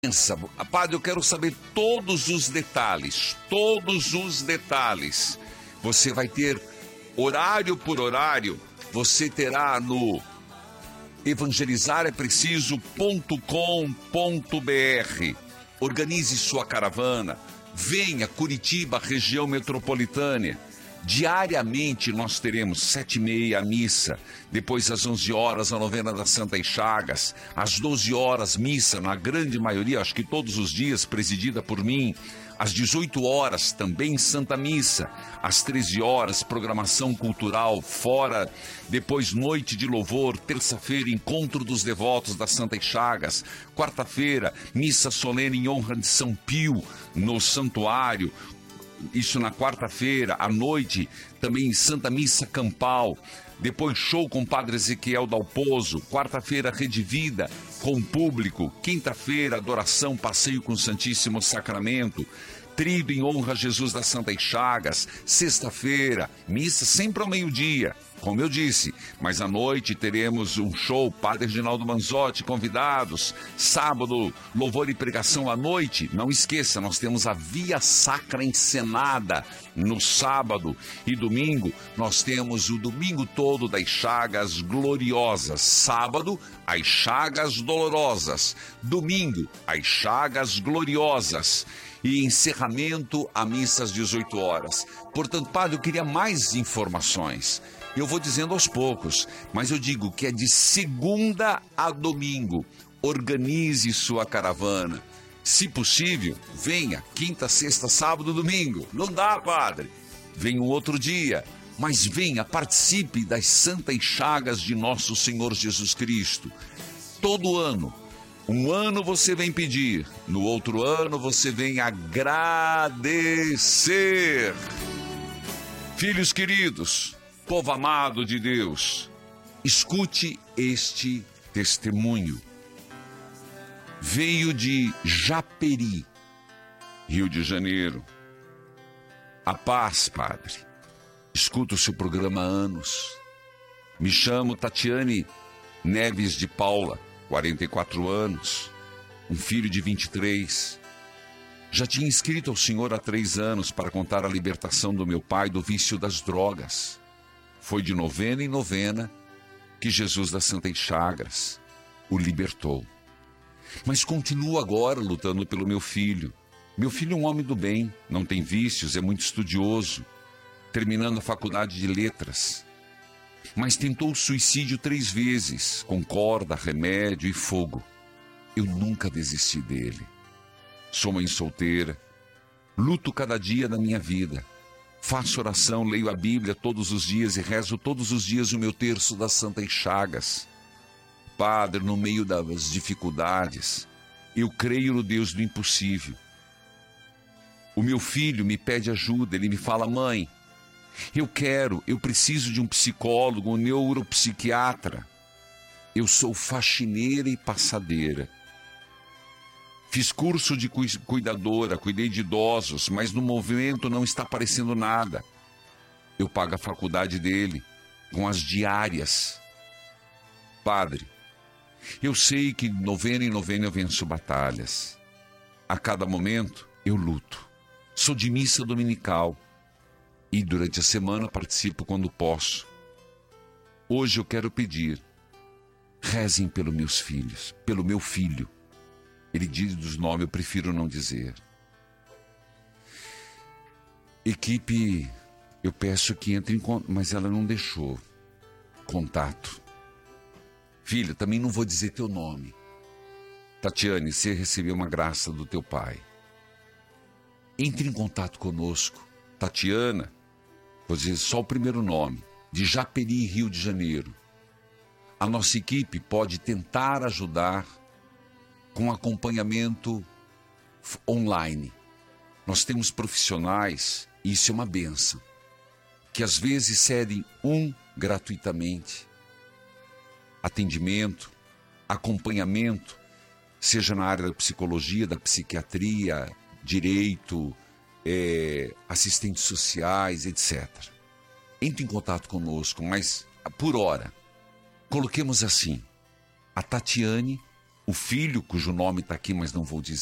Pensa, padre, eu quero saber todos os detalhes, Você vai ter horário por horário, você terá no evangelizarepreciso.com.br. Organize sua caravana, venha Curitiba, região metropolitana. Diariamente nós teremos 7h30 a missa, depois às 11 horas a novena da Santa Chagas, às 12 horas missa, na grande maioria, acho que todos os dias, presidida por mim, às 18 horas também Santa Missa, às 13 horas programação cultural fora, depois noite de louvor, terça-feira encontro dos devotos da Santa Chagas, quarta-feira missa solene em honra de São Pio no santuário. Isso na quarta-feira, à noite, também Santa Missa Campal. Depois show com o Padre Ezequiel Dalpozo. Quarta-feira, Rede Vida com o público. Quinta-feira, adoração, passeio com o Santíssimo Sacramento. Trido em honra a Jesus das Santas Chagas. Sexta-feira, missa sempre ao meio-dia, como eu disse. Mas à noite teremos um show, Padre Reginaldo Manzotti, convidados. Sábado, louvor e pregação à noite. Não esqueça, nós temos a Via Sacra encenada no sábado. E domingo, nós temos o domingo todo das chagas gloriosas. Sábado, as chagas dolorosas. Domingo, as chagas gloriosas. E encerramento à missa às 18 horas. Portanto, padre, eu queria mais informações. Eu vou dizendo aos poucos, mas eu digo que é de segunda a domingo. Organize sua caravana. Se possível, venha quinta, sexta, sábado, domingo. Não dá, padre. Venha um outro dia. Mas venha, participe das santas chagas de nosso Senhor Jesus Cristo. Todo ano. Um ano você vem pedir, no outro ano você vem agradecer. Filhos queridos, povo amado de Deus, escute este testemunho. Veio de Japeri, Rio de Janeiro. A paz, padre. Escuto o seu programa há anos. Me chamo Tatiane Neves de Paula. 44 anos, um filho de 23. Já tinha escrito ao Senhor há 3 anos para contar a libertação do meu pai do vício das drogas. Foi de novena em novena que Jesus das Santas Chagas o libertou. Mas continuo agora lutando pelo meu filho. Meu filho é um homem do bem, não tem vícios, é muito estudioso, terminando a faculdade de letras. Mas tentou o suicídio 3 vezes, com corda, remédio e fogo. Eu nunca desisti dele. Sou mãe solteira, luto cada dia da minha vida. Faço oração, leio a Bíblia todos os dias e rezo todos os dias o meu terço das Santas Chagas. Padre, no meio das dificuldades, eu creio no Deus do impossível. O meu filho me pede ajuda, ele me fala: mãe, eu preciso de um psicólogo, um neuropsiquiatra. Eu sou faxineira e passadeira. Fiz curso de cuidadora, cuidei de idosos, mas no momento não está aparecendo nada. Eu pago a faculdade dele, com as diárias. Padre, eu sei que novena em novena eu venço batalhas. A cada momento eu luto. Sou de missa dominical. E durante a semana participo quando posso. Hoje eu quero pedir, rezem pelos meus filhos, pelo meu filho. Ele diz dos nomes, eu prefiro não dizer. Equipe, eu peço que entre em contato, mas ela não deixou contato. Filha, também não vou dizer teu nome. Tatiane, você recebeu uma graça do teu pai. Entre em contato conosco. Tatiana, vou dizer só o primeiro nome, de Japeri, Rio de Janeiro. A nossa equipe pode tentar ajudar com acompanhamento online. Nós temos profissionais, e isso é uma bênção, que às vezes cedem gratuitamente. Atendimento, acompanhamento, seja na área da psicologia, da psiquiatria, direito, assistentes sociais, etc. Entre em contato conosco, mas por hora, coloquemos assim: a Tatiane, o filho, cujo nome está aqui, mas não vou dizer.